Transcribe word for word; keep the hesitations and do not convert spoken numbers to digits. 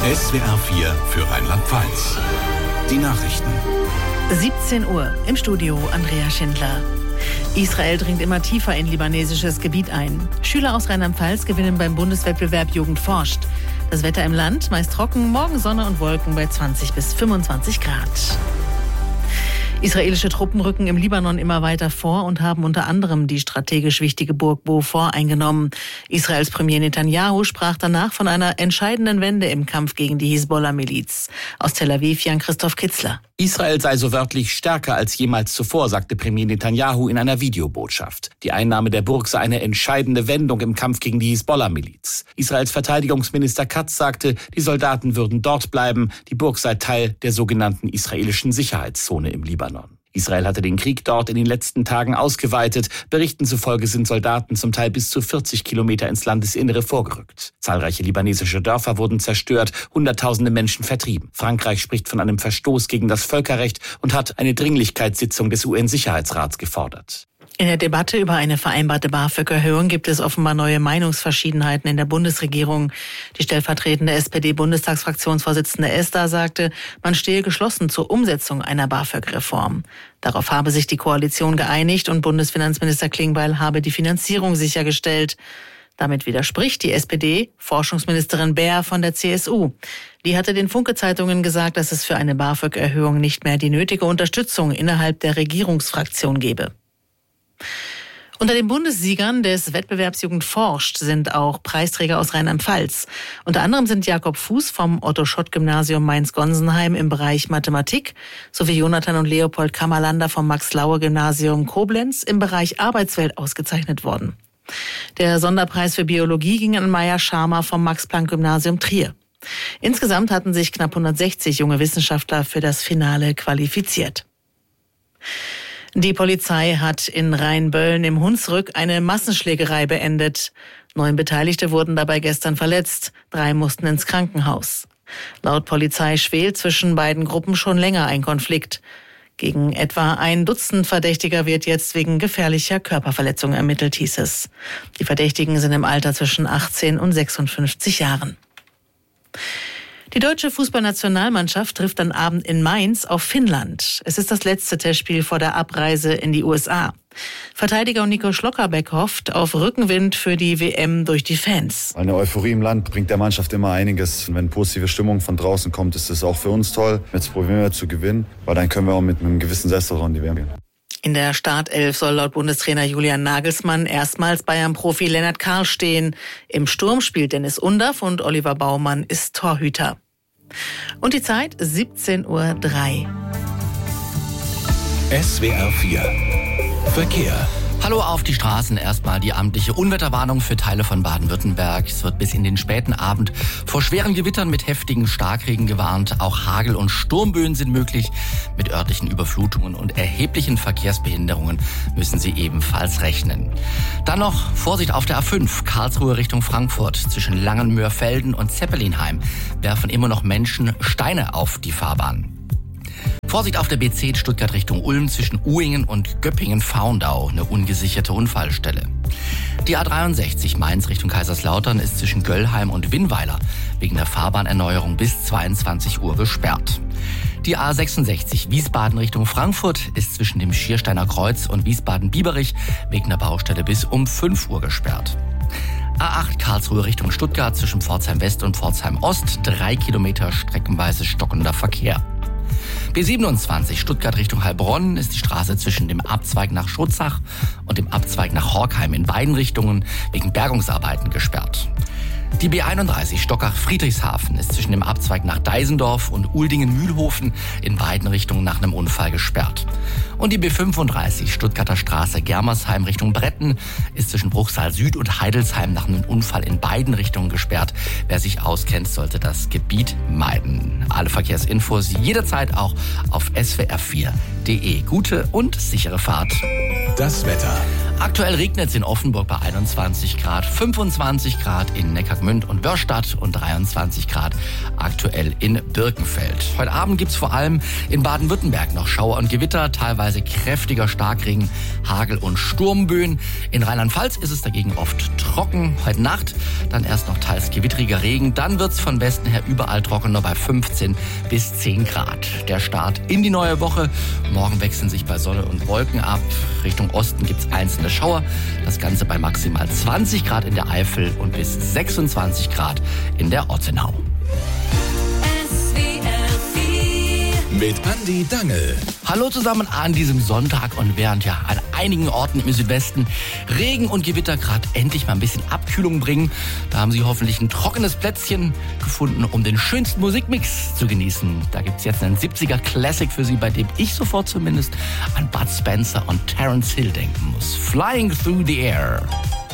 S W R vier für Rheinland-Pfalz. Die Nachrichten. siebzehn Uhr, im Studio Andrea Schindler. Israel dringt immer tiefer in libanesisches Gebiet ein. Schüler aus Rheinland-Pfalz gewinnen beim Bundeswettbewerb Jugend forscht. Das Wetter im Land meist trocken, morgen Sonne und Wolken bei zwanzig bis fünfundzwanzig Grad. Israelische Truppen rücken im Libanon immer weiter vor und haben unter anderem die strategisch wichtige Burg Beaufort eingenommen. Israels Premier Netanyahu sprach danach von einer entscheidenden Wende im Kampf gegen die Hisbollah-Miliz. Aus Tel Aviv Jan-Christoph Kitzler. Israel sei so wörtlich stärker als jemals zuvor, sagte Premier Netanyahu in einer Videobotschaft. Die Einnahme der Burg sei eine entscheidende Wendung im Kampf gegen die Hisbollah-Miliz. Israels Verteidigungsminister Katz sagte, die Soldaten würden dort bleiben. Die Burg sei Teil der sogenannten israelischen Sicherheitszone im Libanon. Israel hatte den Krieg dort in den letzten Tagen ausgeweitet. Berichten zufolge sind Soldaten zum Teil bis zu vierzig Kilometer ins Landesinnere vorgerückt. Zahlreiche libanesische Dörfer wurden zerstört, Hunderttausende Menschen vertrieben. Frankreich spricht von einem Verstoß gegen das Völkerrecht und hat eine Dringlichkeitssitzung des U N-Sicherheitsrats gefordert. In der Debatte über eine vereinbarte BAföG-Erhöhung gibt es offenbar neue Meinungsverschiedenheiten in der Bundesregierung. Die stellvertretende S P D-Bundestagsfraktionsvorsitzende Esther sagte, man stehe geschlossen zur Umsetzung einer BAföG-Reform. Darauf habe sich die Koalition geeinigt und Bundesfinanzminister Klingbeil habe die Finanzierung sichergestellt. Damit widerspricht die S P D-Forschungsministerin Baer von der C S U. Die hatte den Funke-Zeitungen gesagt, dass es für eine BAföG-Erhöhung nicht mehr die nötige Unterstützung innerhalb der Regierungsfraktion gebe. Unter den Bundessiegern des Wettbewerbs Jugend forscht sind auch Preisträger aus Rheinland-Pfalz. Unter anderem sind Jakob Fuß vom Otto-Schott-Gymnasium Mainz-Gonsenheim im Bereich Mathematik sowie Jonathan und Leopold Kammerlander vom Max-Laue-Gymnasium Koblenz im Bereich Arbeitswelt ausgezeichnet worden. Der Sonderpreis für Biologie ging an Maya Sharma vom Max-Planck-Gymnasium Trier. Insgesamt hatten sich knapp hundertsechzig junge Wissenschaftler für das Finale qualifiziert. Die Polizei hat in Rheinböllen im Hunsrück eine Massenschlägerei beendet. Neun Beteiligte wurden dabei gestern verletzt. Drei mussten ins Krankenhaus. Laut Polizei schwelt zwischen beiden Gruppen schon länger ein Konflikt. Gegen etwa ein Dutzend Verdächtiger wird jetzt wegen gefährlicher Körperverletzung ermittelt, hieß es. Die Verdächtigen sind im Alter zwischen achtzehn und sechsundfünfzig Jahren. Die deutsche Fußballnationalmannschaft trifft am Abend in Mainz auf Finnland. Es ist das letzte Testspiel vor der Abreise in die U S A. Verteidiger Nico Schlockerbeck hofft auf Rückenwind für die W M durch die Fans. Eine Euphorie im Land bringt der Mannschaft immer einiges. Wenn positive Stimmung von draußen kommt, ist es auch für uns toll. Jetzt probieren wir zu gewinnen, weil dann können wir auch mit einem gewissen Selbstvertrauen in die W M gehen. In der Startelf soll laut Bundestrainer Julian Nagelsmann erstmals Bayern-Profi Lennart Karl stehen. Im Sturm spielt Dennis Undaff und Oliver Baumann ist Torhüter. Und die Zeit siebzehn Uhr drei. S W R vier Verkehr. Hallo auf die Straßen. Erstmal die amtliche Unwetterwarnung für Teile von Baden-Württemberg. Es wird bis in den späten Abend vor schweren Gewittern mit heftigen Starkregen gewarnt. Auch Hagel- und Sturmböen sind möglich. Mit örtlichen Überflutungen und erheblichen Verkehrsbehinderungen müssen Sie ebenfalls rechnen. Dann noch Vorsicht auf der A fünf, Karlsruhe Richtung Frankfurt. Zwischen Langenmöhrfelden und Zeppelinheim werfen immer noch Menschen Steine auf die Fahrbahn. Vorsicht auf der B zehn Stuttgart Richtung Ulm zwischen Uhingen und Göppingen-Faundau, eine ungesicherte Unfallstelle. Die A dreiundsechzig Mainz Richtung Kaiserslautern ist zwischen Göllheim und Winnweiler wegen der Fahrbahnerneuerung bis zweiundzwanzig Uhr gesperrt. Die A sechsundsechzig Wiesbaden Richtung Frankfurt ist zwischen dem Schiersteiner Kreuz und Wiesbaden-Bieberich wegen der Baustelle bis um fünf Uhr gesperrt. A acht Karlsruhe Richtung Stuttgart zwischen Pforzheim West und Pforzheim Ost, drei Kilometer streckenweise stockender Verkehr. B siebenundzwanzig Stuttgart Richtung Heilbronn ist die Straße zwischen dem Abzweig nach Schutzach und dem Abzweig nach Horkheim in beiden Richtungen wegen Bergungsarbeiten gesperrt. Die B einunddreißig Stockach-Friedrichshafen ist zwischen dem Abzweig nach Deisendorf und Uldingen-Mühlhofen in beiden Richtungen nach einem Unfall gesperrt. Und die B fünfunddreißig Stuttgarter Straße Germersheim Richtung Bretten ist zwischen Bruchsal Süd und Heidelsheim nach einem Unfall in beiden Richtungen gesperrt. Wer sich auskennt, sollte das Gebiet meiden. Alle Verkehrsinfos jederzeit auch auf S W R vier Punkt de. Gute und sichere Fahrt. Das Wetter. Aktuell regnet es in Offenburg bei einundzwanzig Grad, fünfundzwanzig Grad in Neckargmünd und Wörstadt und dreiundzwanzig Grad aktuell in Birkenfeld. Heute Abend gibt es vor allem in Baden-Württemberg noch Schauer und Gewitter, teilweise kräftiger Starkregen, Hagel und Sturmböen. In Rheinland-Pfalz ist es dagegen oft trocken. Heute Nacht dann erst noch teils gewittriger Regen, dann wird es von Westen her überall trockener bei fünfzehn bis zehn Grad. Der Start in die neue Woche. Morgen wechseln sich bei Sonne und Wolken ab. Richtung Osten gibt es einzelne Schauer. Das Ganze bei maximal zwanzig Grad in der Eifel und bis sechsundzwanzig Grad in der Ortenau. Mit Andi Dangel. Hallo zusammen an diesem Sonntag und während ja an einigen Orten im Südwesten Regen und Gewitter gerade endlich mal ein bisschen Abkühlung bringen, da haben Sie hoffentlich ein trockenes Plätzchen gefunden, um den schönsten Musikmix zu genießen. Da gibt es jetzt einen siebziger Classic für Sie, bei dem ich sofort zumindest an Bud Spencer und Terence Hill denken muss. Flying Through the Air.